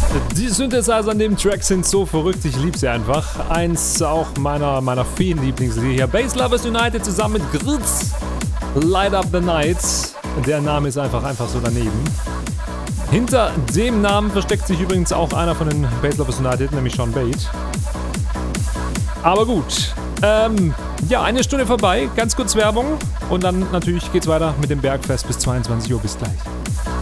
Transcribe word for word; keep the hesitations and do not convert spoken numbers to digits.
Die Synthesizer an dem Track sind so verrückt, ich liebe sie einfach. Eins auch meiner, meiner vielen Lieblingslieder hier. Bass Lovers United zusammen mit Gritz. Light Up the Night. Der Name ist einfach, einfach so daneben. Hinter dem Namen versteckt sich übrigens auch einer von den Bass Lovers United, nämlich Sean Bate. Aber gut. Ähm, ja, eine Stunde vorbei. Ganz kurz Werbung. Und dann natürlich geht's weiter mit dem Bergfest bis zweiundzwanzig Uhr. Bis gleich.